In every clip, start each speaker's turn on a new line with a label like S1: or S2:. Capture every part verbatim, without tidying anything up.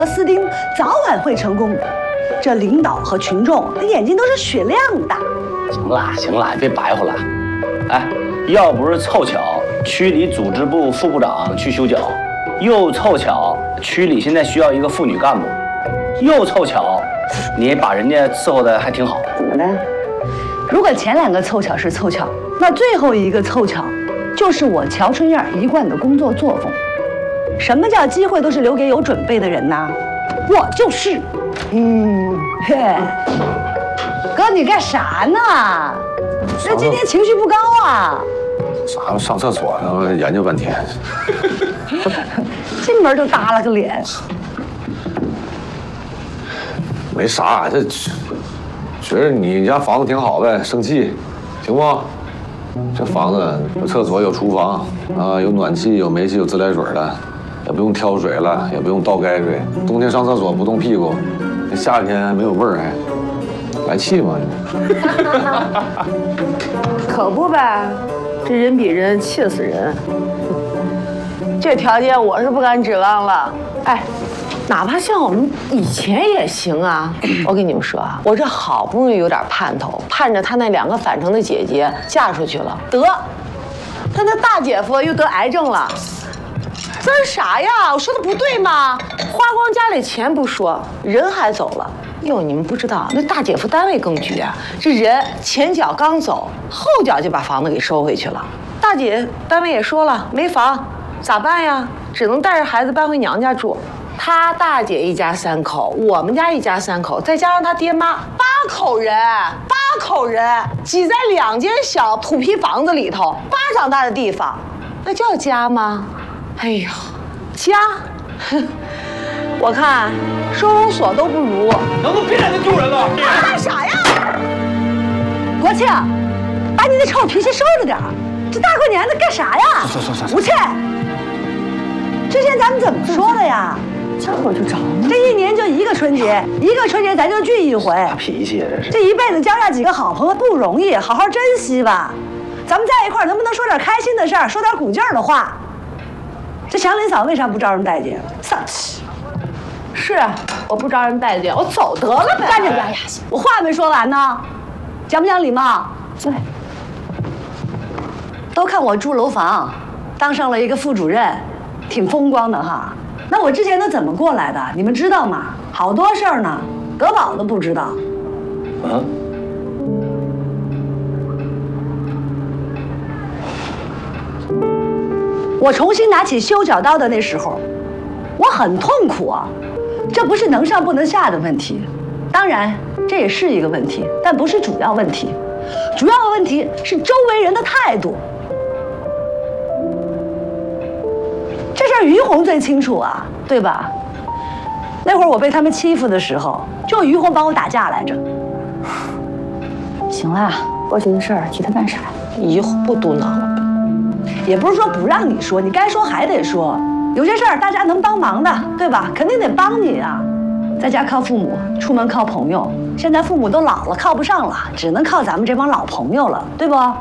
S1: 斯丁早晚会成功。这领导和群众，那眼睛都是雪亮的。
S2: 行了行了，别白活了。哎，要不是凑巧区里组织部副部长去修脚，又凑巧区里现在需要一个妇女干部，又凑巧你把人家伺候的还挺好。
S1: 怎么的？如果前两个凑巧是凑巧，那最后一个凑巧，就是我乔春燕一贯的工作作风。什么叫机会都是留给有准备的人呢？我就是。嗯，嘿，哥，你干啥呢？这今天情绪不高啊？
S3: 啥？上厕所呢？研究半天。
S1: 进门就耷拉个脸。
S3: 没啥，这觉得你家房子挺好呗，生气，行不？这房子有厕所，有厨房啊，有暖气，有煤气，有自来水的，也不用挑水了，也不用倒泔水。冬天上厕所不冻屁股，夏天还没有味儿，还来气吗？
S4: 可不呗，这人比人气死人。这条件我是不敢指望了。哎，哪怕像我们以前也行啊。我跟你们说啊，我这好不容易有点盼头，盼着他那两个返程的姐姐嫁出去了，得，他那大姐夫又得癌症了。这是啥呀？我说的不对吗？花光家里钱不说，人还走了。哟，你们不知道，那大姐夫单位更绝啊！这人前脚刚走，后脚就把房子给收回去了。大姐单位也说了，没房，咋办呀？只能带着孩子搬回娘家住。他大姐一家三口，我们家一家三口，再加上他爹妈，八口人，八口人挤在两间小土坯房子里头，巴掌大的地方，那叫家吗？哎呦，家，哼，我看收容所都不如。
S2: 能不能别在这丢人了？
S1: 干啥呀？国庆，把你那臭脾气收着点儿。这大过年的干啥呀？
S3: 算算算算。
S1: 吴倩，之前咱们怎么说的呀？
S4: 这会儿就着呢。
S1: 这一年就一个春节，一个春节咱就聚一回。
S2: 发脾气这是。
S1: 这一辈子交下几个好朋友不容易，好好珍惜吧。咱们在一块儿能不能说点开心的事儿，说点鼓劲儿的话？这祥林嫂为啥不招人待见？丧气。
S4: 是啊，我不招人待见，我走得了呗。
S1: 干着呀呀！我话没说完呢，讲不讲礼貌？
S4: 对。
S1: 都看我住楼房，当上了一个副主任，挺风光的哈。那我之前都怎么过来的？你们知道吗？好多事儿呢，德宝都不知道。
S2: 嗯。
S1: 我重新拿起修脚刀的那时候，我很痛苦啊。这不是能上不能下的问题，当然这也是一个问题，但不是主要问题。主要的问题是周围人的态度。这事儿于红最清楚啊，对吧？那会儿我被他们欺负的时候，就于红帮我打架来着。
S5: 行了，过去的事儿提它干啥？
S4: 以后不嘟囔了。
S1: 也不是说不让你说，你该说还得说。有些事儿大家能帮忙的，对吧？肯定得帮你啊。在家靠父母，出门靠朋友。现在父母都老了，靠不上了，只能靠咱们这帮老朋友了，对不？
S5: 哎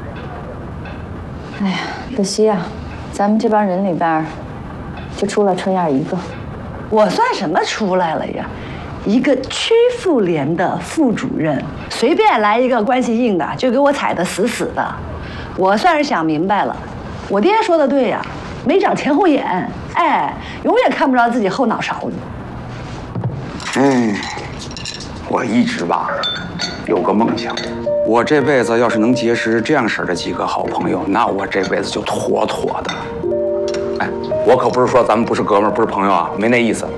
S5: 呀，可惜啊，咱们这帮人里边，就出了春燕一个。
S1: 我算什么出来了呀？一个区妇联的副主任，随便来一个关系硬的，就给我踩得死死的。我算是想明白了，我爹说的对呀，没长前后眼，哎，永远看不着自己后脑勺子。
S6: 哎，我一直吧有个梦想，我这辈子要是能结识这样式的几个好朋友，那我这辈子就妥妥的了。哎，我可不是说咱们不是哥们儿，不是朋友啊，没那意思。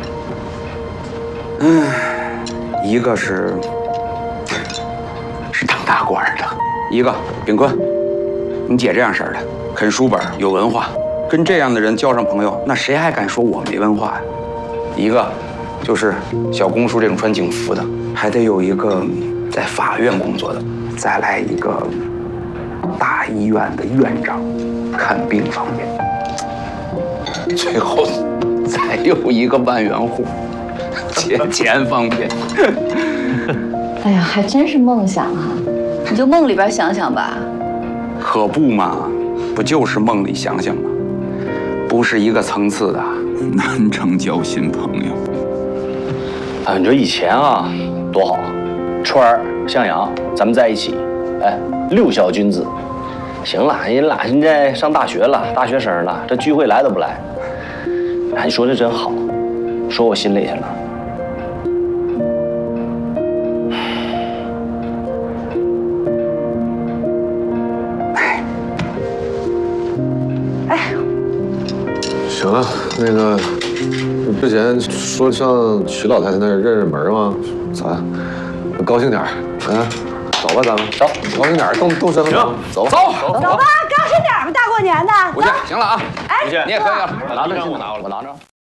S6: 嗯，一个是是当大官的，一个炳坤，你姐这样式的，啃书本，有文化，跟这样的人交上朋友，那谁还敢说我没文化呀？一个就是小公叔这种穿警服的，还得有一个在法院工作的，再来一个大医院的院长，看病方便，最后再有一个万元户，借钱方便。
S5: 哎呀，还真是梦想啊！你就梦里边想想吧。
S6: 可不嘛，不就是梦里想想吗？不是一个层次的， 难成交新朋友。
S2: 啊，你说以前啊，多好，川儿、向阳，咱们在一起，哎，六小君子。行了，人俩现在上大学了，大学生了，这聚会来都不来。哎，你说这真好，说我心里去了。
S3: 行了，那个之前说上曲老太太那儿认认门吗？咋？高兴点儿，啊，走吧，咱们
S2: 走，
S3: 高兴点儿，动动身子，走
S6: 走
S1: 走吧，高兴点吧，大过年的。
S6: 不去，行了啊，
S1: 哎，
S6: 你也可以了，
S2: 我拿着，我拿我拿着。